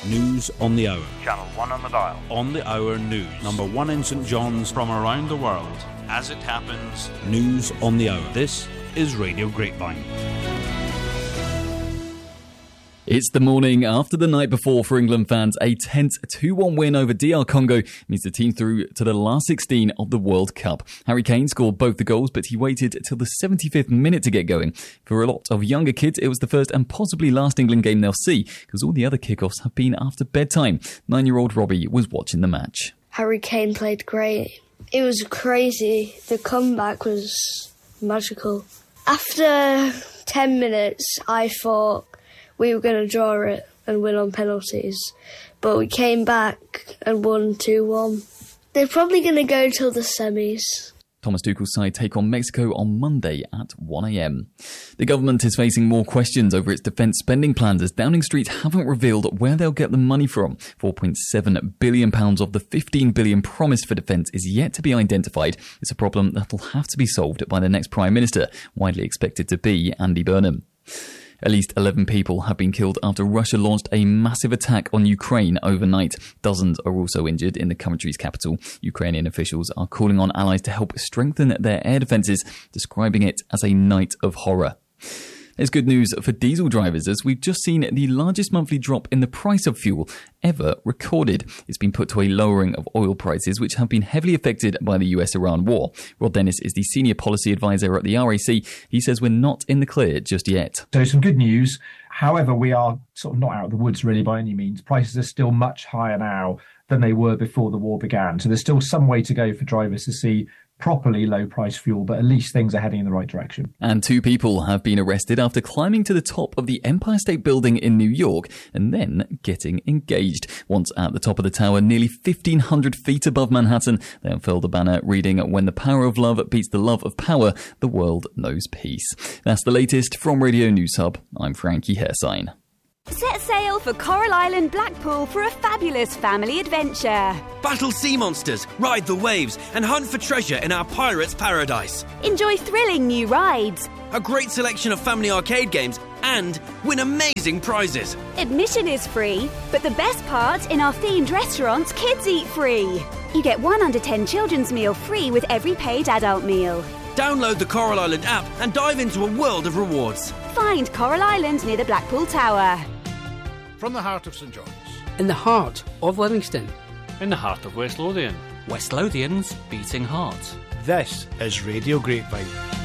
News on the hour. Channel 1 on the dial. On the hour news. Number 1 in St John's. From around the world. As it happens. News on the hour. This is Radio Grapevine. It's the morning after the night before for England fans. A tense 2-1 win over DR Congo means the team through to the last 16 of the World Cup. Harry Kane scored both the goals, but he waited till the 75th minute to get going. For a lot of younger kids, it was the first and possibly last England game they'll see, because all the other kickoffs have been after bedtime. 9-year-old Robbie was watching the match. Harry Kane played great. It was crazy. The comeback was magical. After 10 minutes, I thought we were going to draw it and win on penalties. But we came back and won 2-1. They're probably going to go till the semis. Thomas Tuchel's side take on Mexico on Monday at 1 a.m. The government is facing more questions over its defence spending plans as Downing Street haven't revealed where they'll get the money from. £4.7 billion of the £15 billion promised for defence is yet to be identified. It's a problem that'll have to be solved by the next Prime Minister, widely expected to be Andy Burnham. At least 11 people have been killed after Russia launched a massive attack on Ukraine overnight. Dozens are also injured in the country's capital. Ukrainian officials are calling on allies to help strengthen their air defences, describing it as a night of horror. There's good news for diesel drivers as we've just seen the largest monthly drop in the price of fuel ever recorded. It's been put to a lowering of oil prices, which have been heavily affected by the US-Iran war. Rod Dennis is the senior policy advisor at the RAC. He says we're not in the clear just yet. So some good news. However, we are sort of not out of the woods really by any means. Prices are still much higher now than they were before the war began. So there's still some way to go for drivers to see properly low-price fuel, but at least things are heading in the right direction. And 2 people have been arrested after climbing to the top of the Empire State Building in New York and then getting engaged. Once at the top of the tower, nearly 1,500 feet above Manhattan, they unfurled a banner reading, "When the power of love beats the love of power, the world knows peace." That's the latest from Radio News Hub. I'm Frankie Hairsign. Set sail for Coral Island, Blackpool for a fabulous family adventure. Battle sea monsters, ride the waves, and hunt for treasure in our pirate's paradise. Enjoy thrilling new rides. A great selection of family arcade games and win amazing prizes. Admission is free, but the best part, in our themed restaurants, kids eat free. You get 1 under 10 children's meal free with every paid adult meal. Download the Coral Island app and dive into a world of rewards. Find Coral Island near the Blackpool Tower. From the heart of St John's. In the heart of Livingston. In the heart of West Lothian. West Lothian's beating heart. This is Radio Grapevine.